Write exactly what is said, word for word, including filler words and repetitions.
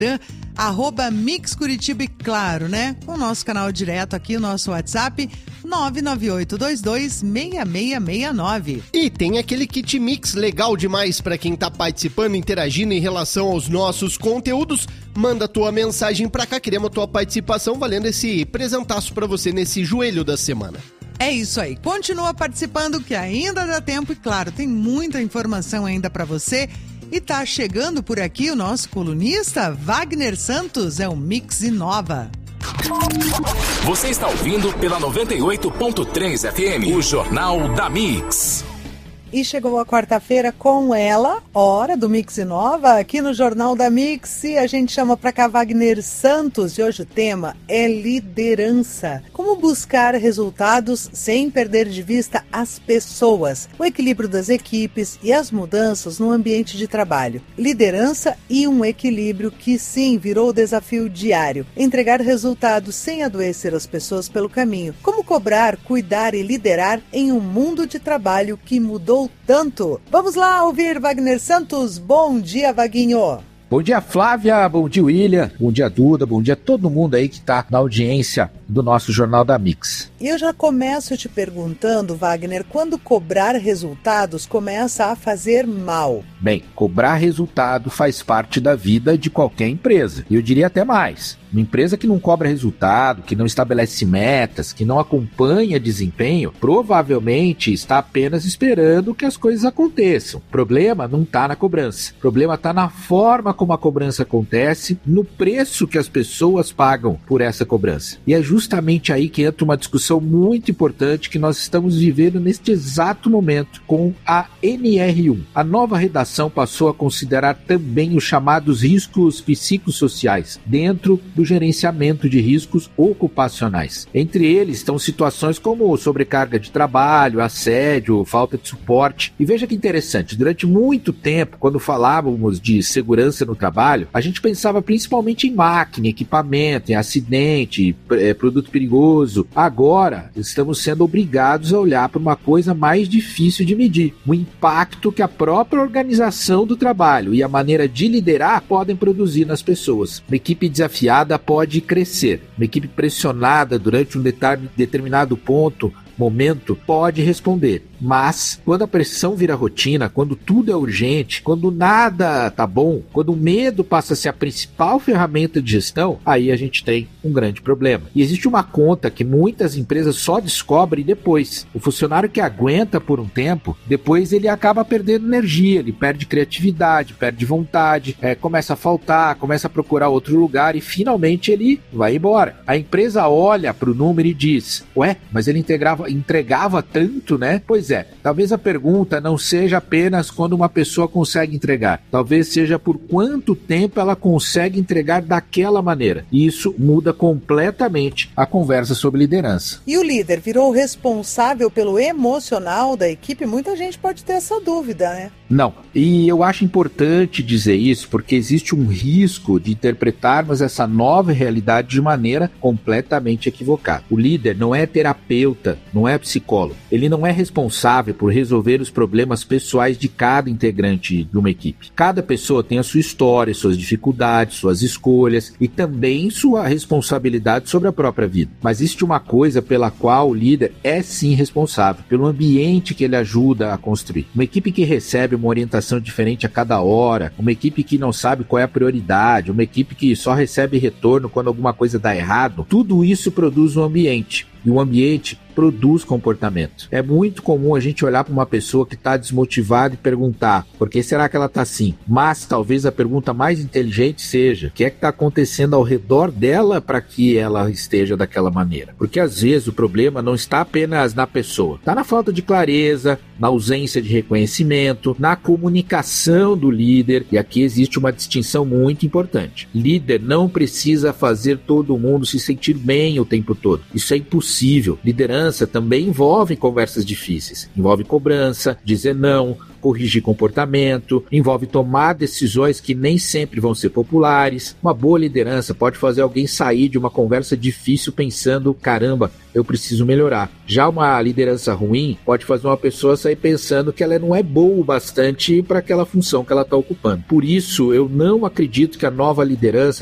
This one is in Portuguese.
arroba Mix Curitiba e claro, né? Com o nosso canal direto aqui, o nosso WhatsApp, nove nove oito dois dois seis seis seis nove. E tem aquele kit Mix legal demais para quem tá participando, interagindo em relação aos nossos conteúdos. Manda tua mensagem pra cá, queremos tua participação, valendo esse presentaço pra você nesse joelho da semana. É isso aí, continua participando que ainda dá tempo e claro, tem muita informação ainda pra você. E tá chegando por aqui o nosso colunista Wagner Santos, é o Mix Inova. Você está ouvindo pela noventa e oito ponto três F M, o Jornal da Mix. E chegou a quarta-feira com ela, hora do Mix Inova, aqui no Jornal da Mix. E a gente chama para cá Wagner Santos e hoje o tema é liderança. Como buscar resultados sem perder de vista as pessoas, o equilíbrio das equipes e as mudanças no ambiente de trabalho. Liderança e um equilíbrio que sim virou o desafio diário. Entregar resultados sem adoecer as pessoas pelo caminho. Como cobrar, cuidar e liderar em um mundo de trabalho que mudou tanto. Vamos lá ouvir Wagner Santos. Bom dia, Vaguinho. Bom dia, Flávia. Bom dia, William. Bom dia, Duda. Bom dia a todo mundo aí que está na audiência do nosso Jornal da Mix. E eu já começo te perguntando, Wagner, quando cobrar resultados começa a fazer mal? Bem, cobrar resultado faz parte da vida de qualquer empresa. E eu diria até mais. Uma empresa que não cobra resultado, que não estabelece metas, que não acompanha desempenho, provavelmente está apenas esperando que as coisas aconteçam. O problema não está na cobrança. O problema está na forma como a cobrança acontece, no preço que as pessoas pagam por essa cobrança. E é justamente aí que entra uma discussão muito importante que nós estamos vivendo neste exato momento com a N R um. A nova redação passou a considerar também os chamados riscos psicossociais dentro do gerenciamento de riscos ocupacionais. Entre eles estão situações como sobrecarga de trabalho, assédio, falta de suporte. E veja que interessante, durante muito tempo, quando falávamos de segurança no trabalho, a gente pensava principalmente em máquina, equipamento, em acidente, é, produto perigoso. Agora, estamos sendo obrigados a olhar para uma coisa mais difícil de medir, o impacto que a própria organização do trabalho e a maneira de liderar podem produzir nas pessoas. Uma equipe desafiada pode crescer. Uma equipe pressionada durante um determinado ponto, momento, pode responder. Mas, quando a pressão vira rotina, quando tudo é urgente, quando nada tá bom, quando o medo passa a ser a principal ferramenta de gestão, aí a gente tem um grande problema. E existe uma conta que muitas empresas só descobrem depois. O funcionário que aguenta por um tempo, depois ele acaba perdendo energia, ele perde criatividade, perde vontade, é, começa a faltar, começa a procurar outro lugar e finalmente ele vai embora. A empresa olha para o número e diz, ué, mas ele integrava, entregava tanto, né? Pois é, talvez a pergunta não seja apenas quando uma pessoa consegue entregar, talvez seja por quanto tempo ela consegue entregar daquela maneira. E isso muda completamente a conversa sobre liderança. E o líder virou responsável pelo emocional da equipe? Muita gente pode ter essa dúvida, né? Não, e eu acho importante dizer isso porque existe um risco de interpretarmos essa nova realidade de maneira completamente equivocada. O líder não é terapeuta, não é psicólogo, ele não é responsável por resolver os problemas pessoais de cada integrante de uma equipe. Cada pessoa tem a sua história, suas dificuldades, suas escolhas e também sua responsabilidade sobre a própria vida. Mas existe uma coisa pela qual o líder é sim responsável, pelo ambiente que ele ajuda a construir. Uma equipe que recebe uma orientação diferente a cada hora, uma equipe que não sabe qual é a prioridade, uma equipe que só recebe retorno quando alguma coisa dá errado, tudo isso produz um ambiente. E o ambiente produz comportamento. É muito comum a gente olhar para uma pessoa que está desmotivada e perguntar, por que será que ela está assim? Mas talvez a pergunta mais inteligente seja, o que é que está acontecendo ao redor dela para que ela esteja daquela maneira? Porque às vezes o problema não está apenas na pessoa, está na falta de clareza, na ausência de reconhecimento, na comunicação do líder, e aqui existe uma distinção muito importante. Líder não precisa fazer todo mundo se sentir bem o tempo todo. Isso é impossível. possível. Liderança também envolve conversas difíceis, envolve cobrança, dizer não, corrigir comportamento, envolve tomar decisões que nem sempre vão ser populares. Uma boa liderança pode fazer alguém sair de uma conversa difícil pensando, caramba, eu preciso melhorar. Já uma liderança ruim pode fazer uma pessoa sair pensando que ela não é boa o bastante para aquela função que ela está ocupando. Por isso, eu não acredito que a nova liderança